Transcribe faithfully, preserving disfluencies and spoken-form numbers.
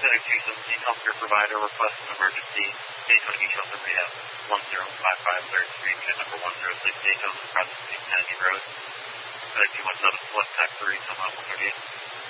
FedEx Agency Healthcare Provider requests an emergency. Daytona Beach Health Rehab, one zero five five third Street, unit number one zero six, Daytona, across the Kennedy Road. FedEx two one seven, select tax three, Tom Apple thirty-eight.